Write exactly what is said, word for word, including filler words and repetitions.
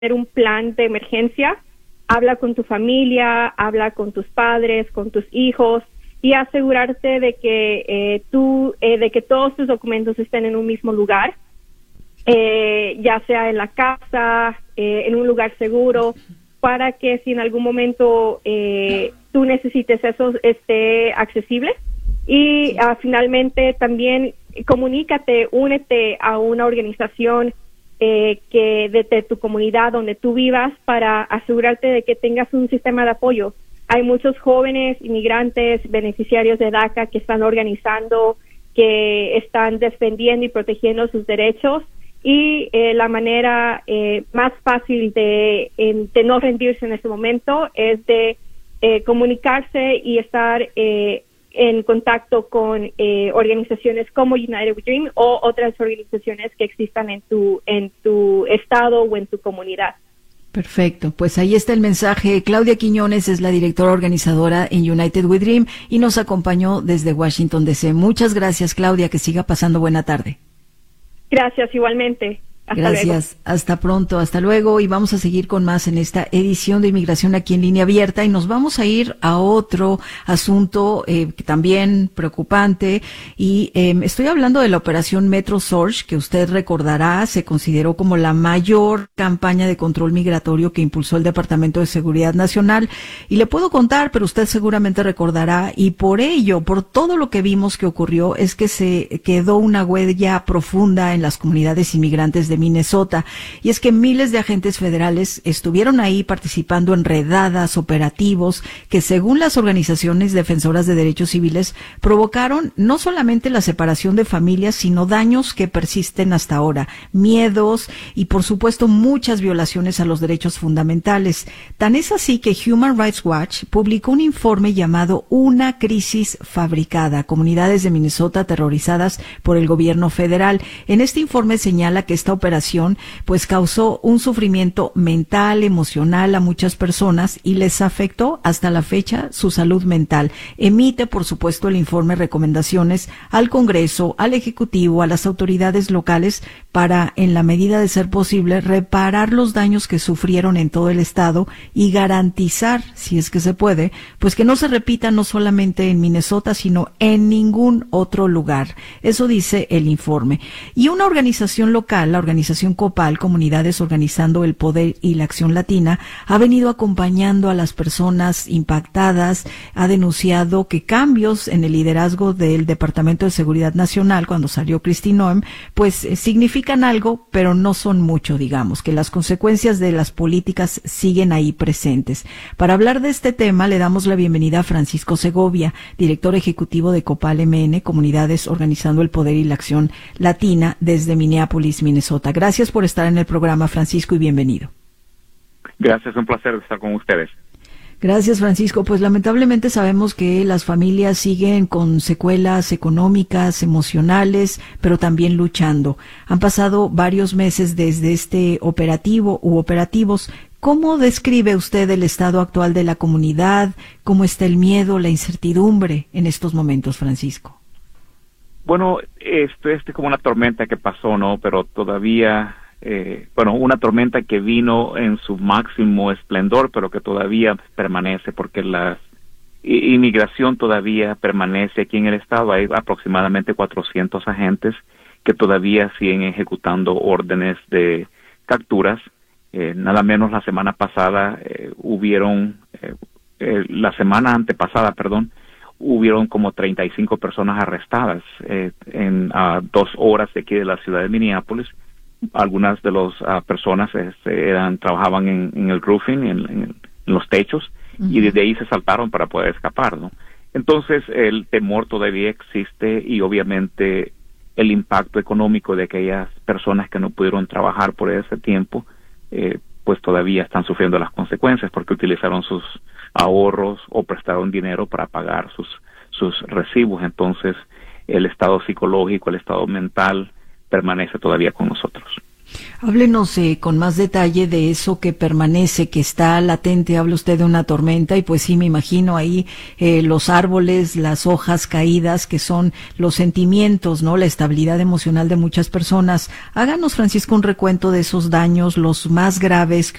tener un plan de emergencia. Habla con tu familia, habla con tus padres, con tus hijos y asegurarte de que eh, tú, eh, de que todos tus documentos estén en un mismo lugar, eh, ya sea en la casa, eh, en un lugar seguro, para que si en algún momento eh, tú necesites eso, esté accesible. Y uh, finalmente también comunícate, únete a una organización eh, que desde tu comunidad donde tú vivas para asegurarte de que tengas un sistema de apoyo. Hay muchos jóvenes inmigrantes, beneficiarios de DACA que están organizando, que están defendiendo y protegiendo sus derechos. Y eh, la manera eh, más fácil de, en, de no rendirse en este momento es de eh, comunicarse y estar eh, en contacto con eh, organizaciones como United We Dream o otras organizaciones que existan en tu, en tu estado o en tu comunidad. Perfecto, pues ahí está el mensaje. Claudia Quiñones es la directora organizadora en United We Dream y nos acompañó desde Washington D C. Muchas gracias, Claudia, que siga pasando buena tarde. Gracias, igualmente. Hasta Gracias, luego. hasta pronto, hasta luego, y vamos a seguir con más en esta edición de Inmigración aquí en Línea Abierta, y nos vamos a ir a otro asunto eh, que también preocupante, y eh, estoy hablando de la operación Metro Surge, que usted recordará, se consideró como la mayor campaña de control migratorio que impulsó el Departamento de Seguridad Nacional, y le puedo contar, pero usted seguramente recordará, y por ello, por todo lo que vimos que ocurrió, es que se quedó una huella profunda en las comunidades inmigrantes de Minnesota, y es que miles de agentes federales estuvieron ahí participando en redadas, operativos que, según las organizaciones defensoras de derechos civiles, provocaron no solamente la separación de familias, sino daños que persisten hasta ahora, miedos y, por supuesto, muchas violaciones a los derechos fundamentales. Tan es así que Human Rights Watch publicó un informe llamado Una crisis fabricada, comunidades de Minnesota aterrorizadas por el gobierno federal. En este informe señala que esta operación pues causó un sufrimiento mental, emocional a muchas personas y les afectó hasta la fecha su salud mental. Emite, por supuesto, el informe recomendaciones al Congreso, al Ejecutivo, a las autoridades locales para, en la medida de ser posible, reparar los daños que sufrieron en todo el estado y garantizar, si es que se puede, pues que no se repita no solamente en Minnesota, sino en ningún otro lugar. Eso dice el informe. Y una organización local, la organización COPAL, Comunidades Organizando el Poder y la Acción Latina, ha venido acompañando a las personas impactadas, ha denunciado que cambios en el liderazgo del Departamento de Seguridad Nacional, cuando salió Kristi Noem, pues eh, significan algo, pero no son mucho, digamos, que las consecuencias de las políticas siguen ahí presentes. Para hablar de este tema, le damos la bienvenida a Francisco Segovia, director ejecutivo de COPAL M N, Comunidades Organizando el Poder y la Acción Latina, desde Minneapolis, Minnesota. Gracias por estar en el programa, Francisco, y bienvenido. Gracias, un placer estar con ustedes. Gracias, Francisco. Pues lamentablemente sabemos que las familias siguen con secuelas económicas, emocionales, pero también luchando. Han pasado varios meses desde este operativo u operativos. ¿Cómo describe usted el estado actual de la comunidad? ¿Cómo está el miedo, la incertidumbre en estos momentos, Francisco? Bueno, esto es como una tormenta que pasó, ¿no? Pero todavía, eh, bueno, una tormenta que vino en su máximo esplendor, pero que todavía permanece, porque la inmigración todavía permanece aquí en el estado. Hay aproximadamente cuatrocientos agentes que todavía siguen ejecutando órdenes de capturas. Eh, nada menos la semana pasada eh, hubieron, eh, eh, la semana antepasada, perdón, hubieron como treinta y cinco personas arrestadas eh, en uh, dos horas de aquí de la ciudad de Minneapolis. Algunas de las uh, personas este, eran trabajaban en, en el roofing, en, en, en los techos, uh-huh. y desde ahí se saltaron para poder escapar, ¿no? Entonces el temor todavía existe y obviamente el impacto económico de aquellas personas que no pudieron trabajar por ese tiempo, eh, pues todavía están sufriendo las consecuencias porque utilizaron sus ahorros o prestaron dinero para pagar sus sus recibos. Entonces el estado psicológico, el estado mental permanece todavía con nosotros. Háblenos eh, con más detalle de eso que permanece, que está latente. Habla usted de una tormenta y pues sí, me imagino ahí eh, los árboles, las hojas caídas, que son los sentimientos, ¿no? La estabilidad emocional de muchas personas. Háganos, Francisco, un recuento de esos daños, los más graves que